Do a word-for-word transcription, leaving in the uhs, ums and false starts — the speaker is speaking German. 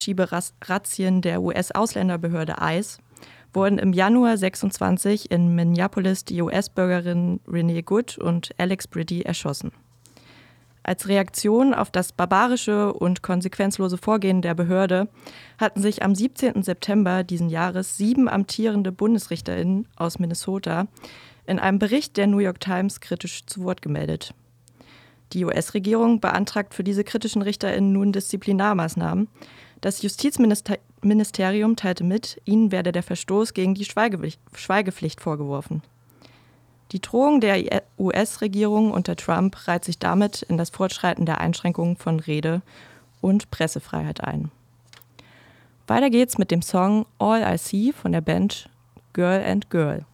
Schieberazzien der U S-Ausländerbehörde ICE wurden im Januar sechsundzwanzig in Minneapolis die U S-Bürgerinnen Renee Good und Alex Briddy erschossen. Als Reaktion auf das barbarische und konsequenzlose Vorgehen der Behörde hatten sich am siebzehnten September diesen Jahres sieben amtierende BundesrichterInnen aus Minnesota in einem Bericht der New York Times kritisch zu Wort gemeldet. Die U S-Regierung beantragt für diese kritischen RichterInnen nun Disziplinarmaßnahmen. Das Justizministerium teilte mit, ihnen werde der Verstoß gegen die Schweigepflicht vorgeworfen. Die Drohung der U S-Regierung unter Trump reiht sich damit in das Fortschreiten der Einschränkungen von Rede- und Pressefreiheit ein. Weiter geht's mit dem Song All I See von der Band Girl and Girl.